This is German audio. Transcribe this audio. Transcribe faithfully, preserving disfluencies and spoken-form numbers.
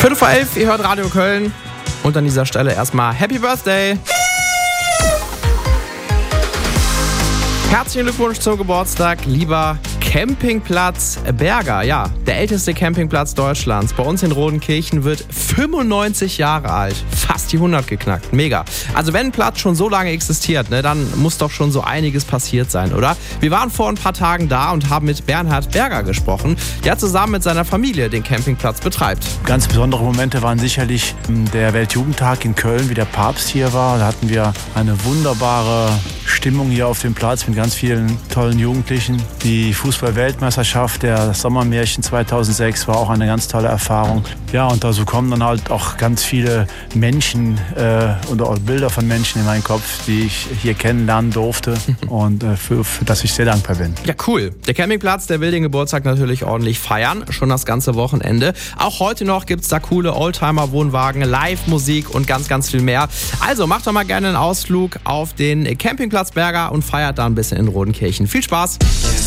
Viertel vor elf, ihr hört Radio Köln. Und an dieser Stelle erstmal Happy Birthday. Herzlichen Glückwunsch zum Geburtstag, lieber Campingplatz Berger. Ja, der älteste Campingplatz Deutschlands. Bei uns in Rodenkirchen wird fünfundneunzig Jahre alt. Fast die hundert geknackt. Mega. Also wenn ein Platz schon so lange existiert, ne, dann muss doch schon so einiges passiert sein, oder? Wir waren vor ein paar Tagen da und haben mit Bernhard Berger gesprochen, der zusammen mit seiner Familie den Campingplatz betreibt. Ganz besondere Momente waren sicherlich der Weltjugendtag in Köln, wie der Papst hier war. Da hatten wir eine wunderbare Stimmung hier auf dem Platz mit ganz vielen tollen Jugendlichen. Die Fußball-Weltmeisterschaft, der Sommermärchen zweitausendsechs war auch eine ganz tolle Erfahrung. Ja, und da so kommen dann halt auch ganz viele Menschen äh, oder auch Bilder von Menschen in meinen Kopf, die ich hier kennenlernen durfte und äh, für, für das ich sehr dankbar bin. Ja, cool. Der Campingplatz, der will den Geburtstag natürlich ordentlich feiern, schon das ganze Wochenende. Auch heute noch gibt's da coole Oldtimer-Wohnwagen, Live-Musik und ganz, ganz viel mehr. Also macht doch mal gerne einen Ausflug auf den Campingplatz Berger und feiert da ein bisschen in Rodenkirchen. Viel Spaß!